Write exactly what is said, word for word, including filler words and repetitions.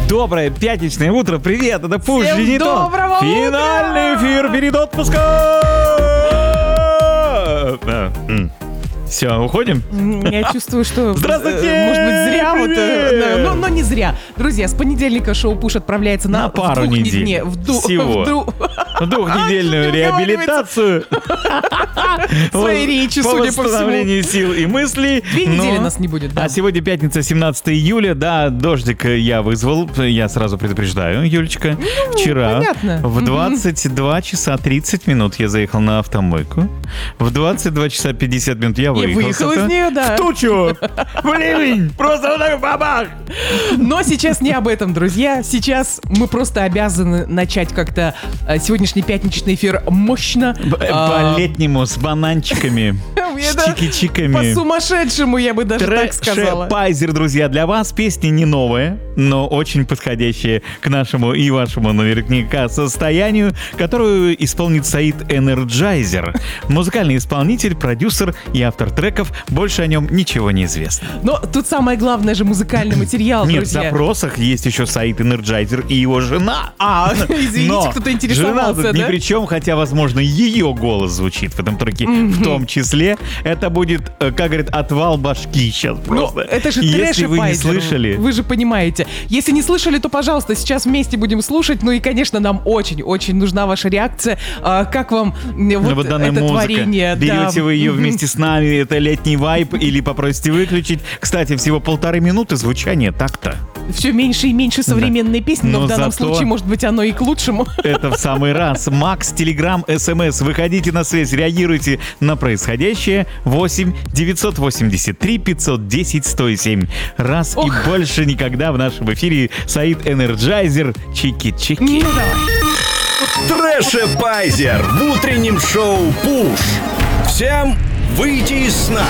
Доброе пятничное утро, привет, это Пуш Женитон. Доброго Финальный утра! эфир перед отпуском. Все, уходим? Я чувствую, что... Здравствуйте! э, Может быть, зря вот... э, Привет! да, но, но не зря. Друзья, с понедельника шоу Пуш отправляется на... На пару в двух недель. не- в ду- Всего. в ду- Двухнедельную А, не реабилитацию. Своей речи, по судя по всему. восстановлению сил и мыслей. Две недели Но- нас не будет, да. А сегодня пятница, семнадцатое июля. Да, дождик я вызвал. Я сразу предупреждаю, Юлечка. Вчера Ну, понятно. в двадцать два часа тридцать минут я заехал на автомойку. В двадцать два часа пятьдесят минут я выехал. выехал с из авто- нее, да. В тучу! В ливень! Просто вот так бабах! Но сейчас не об этом, друзья. Сейчас мы просто обязаны начать как-то э, сегодняшний пятничный эфир мощно. Б- А, По-летнему, с бананчиками, я с да- чики-чиками. По-сумасшедшему, я бы даже так сказала. Пайзер, друзья, для вас песня не новая, но очень подходящая к нашему и вашему наверняка состоянию, которую исполнит Саид Энерджайзер. Музыкальный исполнитель, продюсер и автор треков. Больше о нем ничего не известно. Но тут самое главное же музыкальный материал, Нет, в друзья. запросах есть еще Саид Энерджайзер и его жена. А, извините, Но кто-то жена интересовался, тут ни да? при чем, хотя, возможно, ее голос звучит в этом треке в том числе. Это будет, э, как говорит, отвал башки сейчас Ну, просто. это же Если трэш и вы не Пайзер, слышали... Вы же понимаете. Если не слышали, то, пожалуйста, сейчас вместе будем слушать. Ну и, конечно, нам очень-очень нужна ваша реакция. А, как вам м, Ну, вот вот данная это музыка. творение? Берете Да. вы ее вместе с нами, это летний вайб, или попросите выключить. Кстати, всего полторы минуты звучания так-то. Все меньше и меньше современной песни, но, Но в данном зато- случае, может быть, оно и к лучшему. Это в самый раз. Макс, Телеграм, СМС. Выходите на связь, реагируйте на происходящее. восемь девятьсот восемьдесят три пятьсот десять сто семь. Раз Ох. и больше никогда в нашем эфире Саид Энерджайзер. Чики-чики. Ну давай. Трэш Пайзер в утреннем шоу «Пуш». Всем выйти из сна.